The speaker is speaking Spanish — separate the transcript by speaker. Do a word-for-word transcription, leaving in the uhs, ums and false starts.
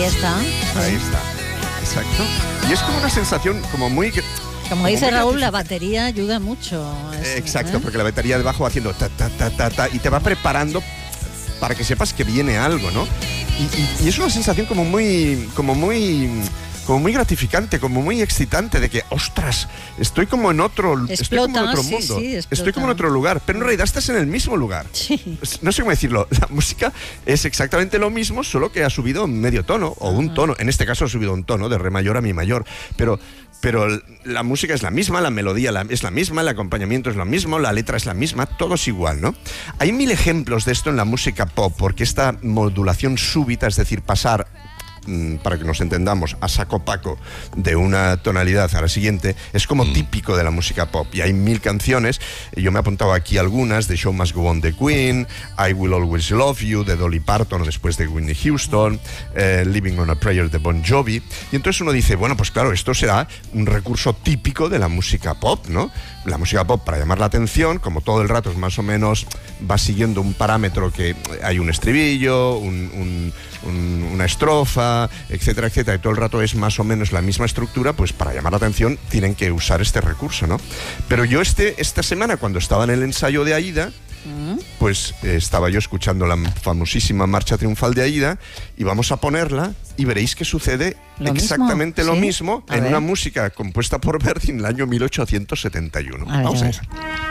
Speaker 1: Ahí está.
Speaker 2: Ahí está. Exacto. Y es como una sensación como muy...
Speaker 1: Como dice Raúl, la batería ayuda mucho.
Speaker 2: Eso, Exacto, ¿eh? Porque la batería de bajo va haciendo ta, ta, ta, ta, ta, y te va preparando para que sepas que viene algo, ¿no? Y, y, y es una sensación como muy, como muy, como muy gratificante, como muy excitante de que, ostras, estoy como en otro,
Speaker 1: explota,
Speaker 2: estoy como en otro
Speaker 1: sí,
Speaker 2: mundo,
Speaker 1: sí,
Speaker 2: estoy como en otro lugar, pero en realidad estás en el mismo lugar.
Speaker 1: Sí.
Speaker 2: No sé cómo decirlo, la música es exactamente lo mismo, solo que ha subido medio tono o un tono. En este caso ha subido un tono de re mayor a mi mayor, pero pero la música es la misma, la melodía la, es la misma, el acompañamiento es lo mismo, la letra es la misma, todo es igual, ¿no? Hay mil ejemplos de esto en la música pop, porque esta modulación súbita, es decir, pasar, para que nos entendamos, a saco paco de una tonalidad a la siguiente, es como mm. típico de la música pop. Y hay mil canciones, yo me he apuntado aquí algunas, The Show Must Go On de Queen, I Will Always Love You de Dolly Parton después de Whitney Houston, eh, Living on a Prayer de Bon Jovi. Y entonces uno dice, bueno, pues claro, esto será un recurso típico de la música pop, ¿no? La música pop, para llamar la atención, como todo el rato es más o menos, va siguiendo un parámetro que hay un estribillo, un, un, un, una estrofa, etcétera, etcétera, y todo el rato es más o menos la misma estructura, pues para llamar la atención tienen que usar este recurso, ¿no? Pero yo este, esta semana, cuando estaba en el ensayo de Aida, pues eh, estaba yo escuchando la famosísima Marcha Triunfal de Aida, y vamos a ponerla y veréis que sucede ¿Lo exactamente mismo? lo ¿Sí? mismo a en ver. Una música compuesta por Verdi en el año mil ochocientos setenta y uno. A Vamos ver, a ver.